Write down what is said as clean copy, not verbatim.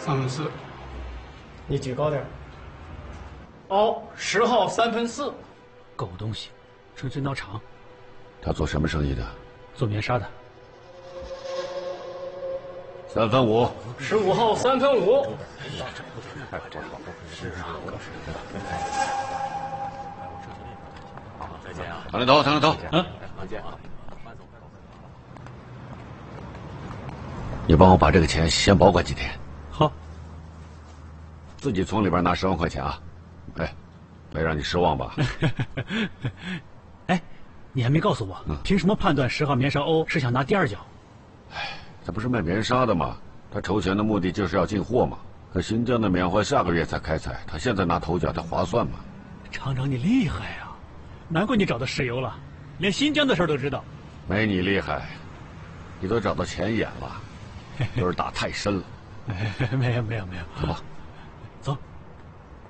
3/4。 你举高点。 凹10号4/3。 狗东西，纯粹闹场。 他做什么生意的？ 做棉纱的。 5/3。 15号5/3。 唐连头，唐连头，你帮我把这个钱先保管几天。 好。 自己从里边拿10万块钱啊！哎，没让你失望吧？ 哎，你还没告诉我，凭什么判断10号棉纱欧是想拿第二脚？ 哎，他不是卖棉纱的吗？他筹钱的目的就是要进货嘛。可新疆的棉花下个月才开采，他现在拿头脚，他划算吗？ 厂长，你厉害呀！难怪你找到石油了，连新疆的事都知道。 没你厉害，你都找到前眼了，就是打太深了。 没有。 走吧。